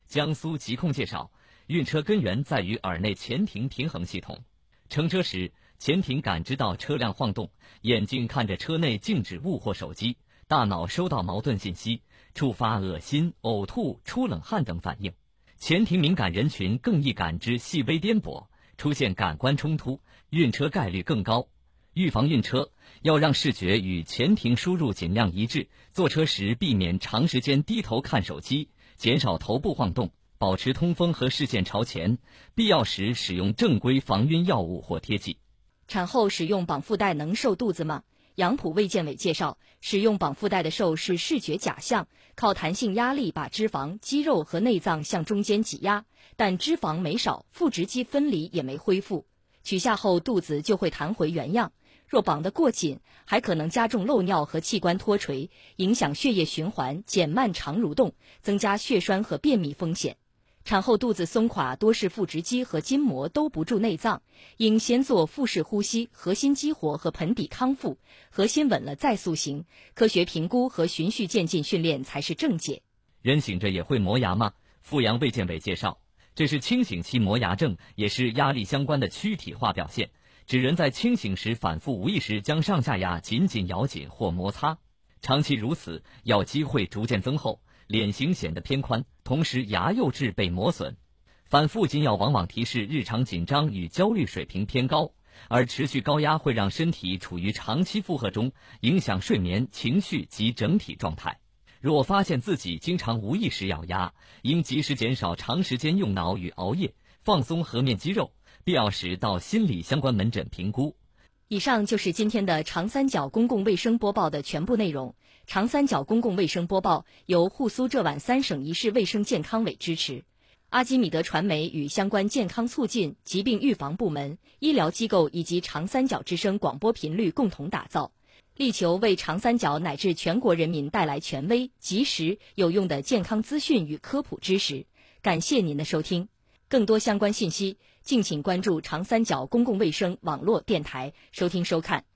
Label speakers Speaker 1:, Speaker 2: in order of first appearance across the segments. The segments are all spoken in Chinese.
Speaker 1: 江苏疾控介绍，晕车根源在于耳内前庭平衡系统。乘车时，前庭感知到车辆晃动，眼睛看着车内静止物或手机，大脑收到矛盾信息，触发恶心、呕吐、出冷汗等反应。前庭敏感人群更易感知细微颠簸，出现感官冲突，晕车概率更高。预防晕车，要让视觉与前庭输入尽量一致，坐车时避免长时间低头看手机，减少头部晃动，保持通风和视线朝前，必要时使用正规防晕药物或贴剂。
Speaker 2: 产后使用绑腹带能瘦肚子吗？杨浦卫健委介绍，使用绑腹带的瘦是视觉假象，靠弹性压力把脂肪、肌肉和内脏向中间挤压，但脂肪没少，腹直肌分离也没恢复，取下后肚子就会弹回原样。若绑得过紧，还可能加重漏尿和器官脱垂，影响血液循环，减慢肠蠕动，增加血栓和便秘风险。产后肚子松垮多是腹直肌和筋膜都不住内脏，应先做腹式呼吸、核心激活和盆底康复，核心稳了再塑形，科学评估和循序渐进训练才是正解。
Speaker 1: 人醒着也会磨牙吗？阜阳卫健委介绍，这是清醒期磨牙症，也是压力相关的躯体化表现，指人在清醒时反复无意识将上下牙紧紧咬紧或摩擦，长期如此，咬肌会逐渐增厚，脸型显得偏宽，同时牙釉质被磨损。反复紧咬往往提示日常紧张与焦虑水平偏高，而持续高压会让身体处于长期负荷中，影响睡眠、情绪及整体状态。若发现自己经常无意识咬牙，应及时减少长时间用脑与熬夜，放松颌面肌肉，必要时到心理相关门诊评估。
Speaker 2: 以上就是今天的长三角公共卫生播报的全部内容。长三角公共卫生播报由沪苏浙皖3省1市卫生健康委支持，阿基米德传媒与相关健康促进、疾病预防部门、医疗机构以及长三角之声广播频率共同打造，力求为长三角乃至全国人民带来权威、及时、有用的健康资讯与科普知识。感谢您的收听。更多相关信息，敬请关注长三角公共卫生网络电台收听收看。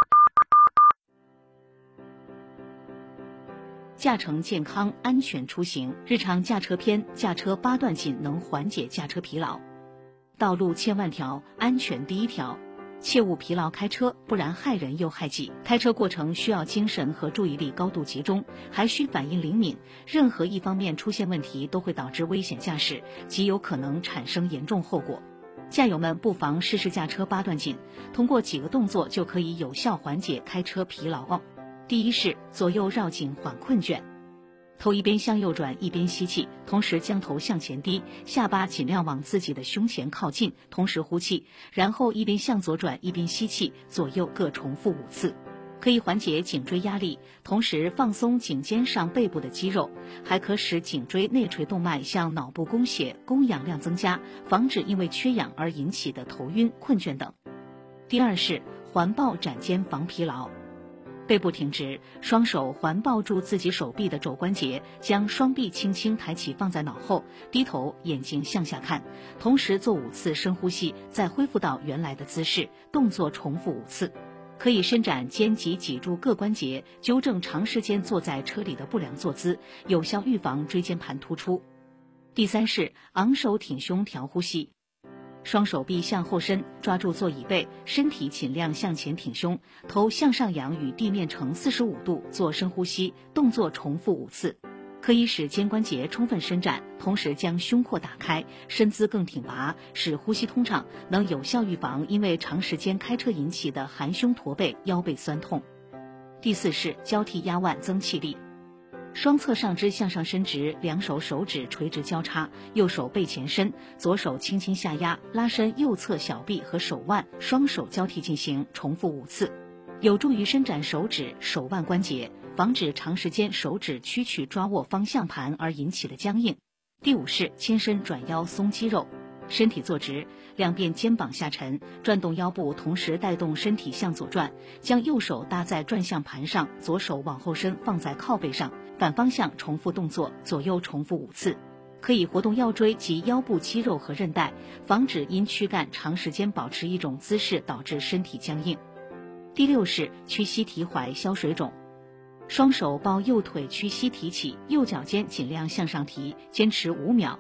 Speaker 3: 驾乘健康安全出行，日常驾车篇：驾车8段锦能缓解驾车疲劳。道路千万条，安全第一条。切勿疲劳开车，不然害人又害己。开车过程需要精神和注意力高度集中，还需反应灵敏。任何一方面出现问题，都会导致危险驾驶，极有可能产生严重后果。驾友们不妨试试驾车8段锦，通过几个动作就可以有效缓解开车疲劳。第一是左右绕颈缓困卷，头一边向右转，一边吸气，同时将头向前低，下巴尽量往自己的胸前靠近，同时呼气，然后一边向左转，一边吸气，左右各重复5次，可以缓解颈椎压力，同时放松颈肩上背部的肌肉，还可使颈椎内垂动脉向脑部供血，供氧量增加，防止因为缺氧而引起的头晕、困倦等。第二是环抱展肩防疲劳。背部挺直，双手环抱住自己手臂的肘关节，将双臂轻轻抬起放在脑后，低头，眼睛向下看，同时做5次深呼吸，再恢复到原来的姿势，动作重复5次。可以伸展肩及脊柱各关节，纠正长时间坐在车里的不良坐姿，有效预防椎间盘突出。第三是昂首挺胸调呼吸。双手臂向后伸，抓住座椅背，身体尽量向前挺胸，头向上仰与地面成45度，做深呼吸，动作重复5次。可以使肩关节充分伸展，同时将胸廓打开，身姿更挺拔，使呼吸通畅，能有效预防因为长时间开车引起的含胸驼背、腰背酸痛。第四是交替压腕增气力。双侧上肢向上伸直，两手手指垂直交叉，右手背前伸，左手轻轻下压，拉伸右侧小臂和手腕，双手交替进行，重复5次，有助于伸展手指、手腕关节，防止长时间手指屈曲抓握方向盘而引起的僵硬。第5是牵伸转腰松肌肉。身体坐直，两边肩膀下沉，转动腰部，同时带动身体向左转，将右手搭在转向盘上，左手往后伸放在靠背上，反方向重复动作，左右重复5次。可以活动腰椎及腰部肌肉和韧带，防止因躯干长时间保持一种姿势导致身体僵硬。第6是屈膝提踝消水肿。双手抱右腿屈膝提起，右脚尖尽量向上提，坚持5秒。